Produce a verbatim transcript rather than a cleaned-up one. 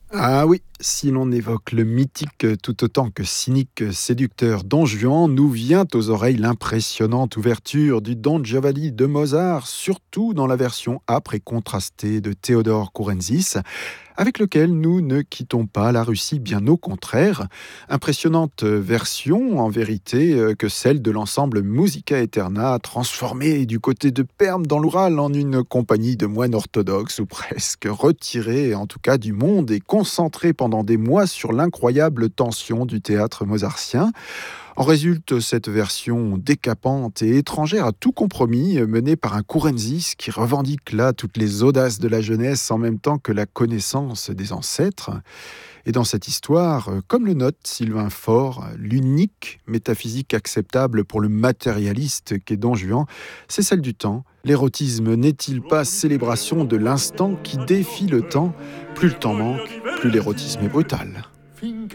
Ah oui, si l'on évoque le mythique euh, tout autant que cynique euh, séducteur Don Juan, nous vient aux oreilles l'impressionnante ouverture du Don Giovanni de Mozart, surtout dans la version âpre et contrastée de Théodore Kourenzis, avec lequel nous ne quittons pas la Russie, bien au contraire. Impressionnante version, en vérité, euh, que celle de l'ensemble Musica Eterna, transformée du côté de Perm dans l'Oural en une compagnie de moines orthodoxes, ou presque retirée, en tout cas, du monde et concentrée pendant des mois sur l'incroyable tension du théâtre mozartien. En résulte cette version décapante et étrangère à tout compromis, euh, menée par un Kourenzis qui revendique là toutes les audaces de la jeunesse en même temps que la connaissance des ancêtres. Et dans cette histoire, euh, comme le note Sylvain Faure, l'unique métaphysique acceptable pour le matérialiste qu'est Don Juan, c'est celle du temps. L'érotisme n'est-il pas célébration de l'instant qui défie le temps? Plus le temps manque, plus l'érotisme est brutal.